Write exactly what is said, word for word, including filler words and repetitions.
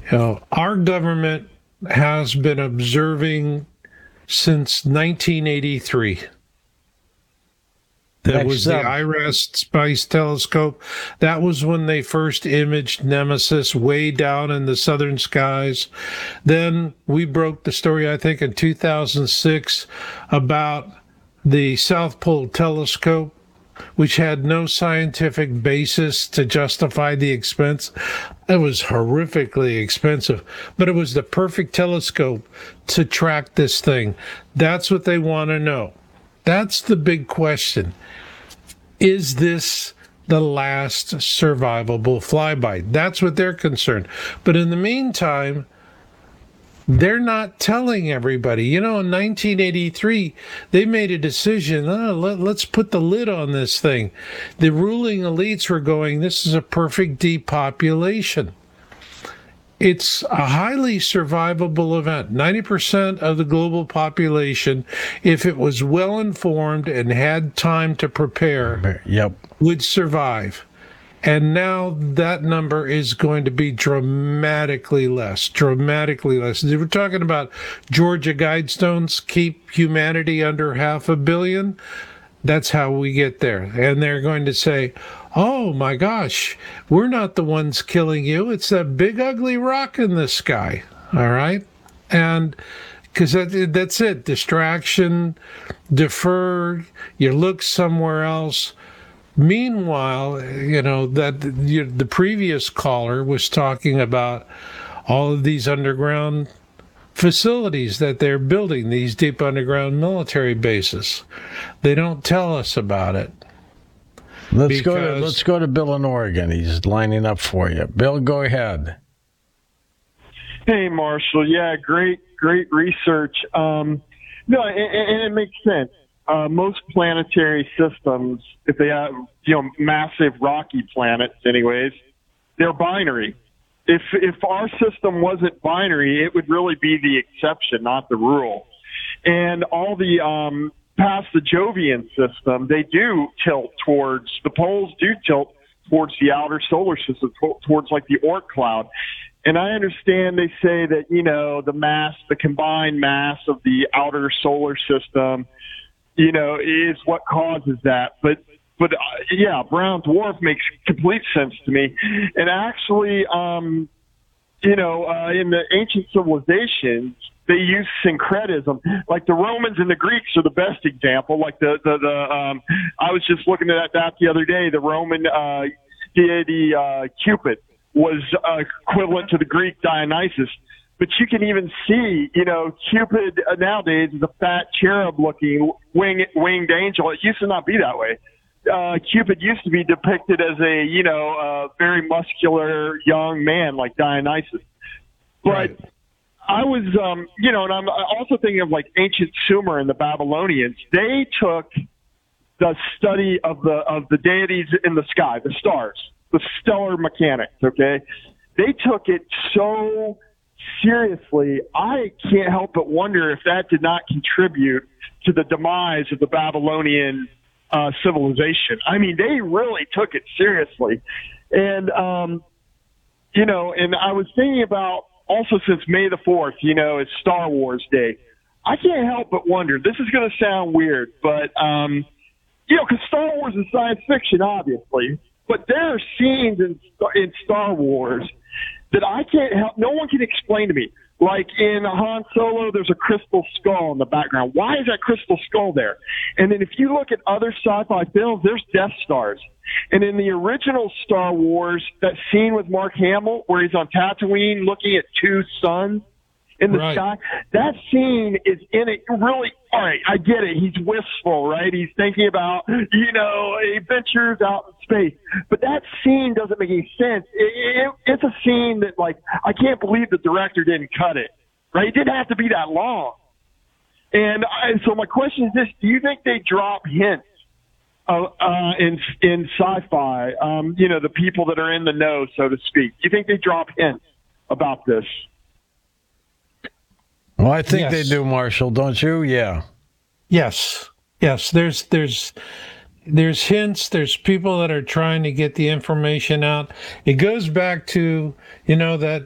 You know, our government has been observing since nineteen eighty-three. That was the IRAS Space Telescope. That was when they first imaged Nemesis way down in the southern skies. Then we broke the story, I think, in two thousand six about the South Pole Telescope, which had no scientific basis to justify the expense. It was horrifically expensive, but it was the perfect telescope to track this thing. That's what they want to know. That's the big question. Is this the last survivable flyby? That's what they're concerned. But in the meantime, they're not telling everybody. You know, in nineteen eighty-three, they made a decision, oh, let, let's put the lid on this thing. The ruling elites were going, this is a perfect depopulation. It's a highly survivable event. ninety percent of the global population, if it was well informed and had time to prepare, yep, would survive. And now that number is going to be dramatically less, dramatically less. We're talking about Georgia Guidestones, keep humanity under half a billion. That's how we get there. And they're going to say, oh my gosh, we're not the ones killing you. It's that big ugly rock in the sky. All right. And because that, that's it. Distraction, defer, you look somewhere else. Meanwhile, you know, that you, the previous caller was talking about all of these underground facilities that they're building, these deep underground military bases. They don't tell us about it. Let's go to, let's go to Bill in Oregon. He's lining up for you. Bill, go ahead. Hey, Marshall. Yeah, great, great research. Um, no, and, and it makes sense. Uh, most planetary systems, if they have, you know, massive rocky planets anyways, they're binary. If if our system wasn't binary, it would really be the exception, not the rule. And all the um, past the Jovian system, they do tilt towards, the poles do tilt towards the outer solar system, towards like the Oort cloud. And I understand they say that, you know, the mass, the combined mass of the outer solar system, you know, is what causes that. But, but uh, yeah, brown dwarf makes complete sense to me. And actually, um, you know, uh, in the ancient civilizations, they use syncretism. Like the Romans and the Greeks are the best example. Like the, the, the um, I was just looking at that the other day. The Roman uh, deity uh, Cupid was uh, equivalent to the Greek Dionysus. But you can even see, you know, Cupid nowadays is a fat cherub-looking wing, winged angel. It used to not be that way. Uh, Cupid used to be depicted as a, you know, uh, very muscular young man like Dionysus. But right. I was, um, you know, and I'm also thinking of like ancient Sumer and the Babylonians. They took the study of the of the deities in the sky, the stars, the stellar mechanics. Okay, they took it so seriously, I can't help but wonder if that did not contribute to the demise of the Babylonian uh, civilization. I mean, they really took it seriously. And, um, you know, and I was thinking about also since May the fourth, you know, it's Star Wars Day. I can't help but wonder, this is going to sound weird, but, um, you know, because Star Wars is science fiction, obviously, but there are scenes in, in Star Wars that I can't help, no one can explain to me. Like in Han Solo, there's a crystal skull in the background. Why is that crystal skull there? And then if you look at other sci-fi films, there's Death Stars. And in the original Star Wars, that scene with Mark Hamill where he's on Tatooine looking at two suns in the right. sky, that scene is in it really, all right, I get it. He's wistful, right? He's thinking about, you know, adventures out in space. But that scene doesn't make any sense. It, it, it's a scene that, like, I can't believe the director didn't cut it, right? It didn't have to be that long. And, and so my question is this, do you think they drop hints uh, uh, in, in sci-fi, um, you know, the people that are in the know, so to speak? Do you think they drop hints about this? Well, I think yes. they do, Marshall, don't you? Yeah. Yes. Yes. There's there's there's hints. There's people that are trying to get the information out. It goes back to, you know, that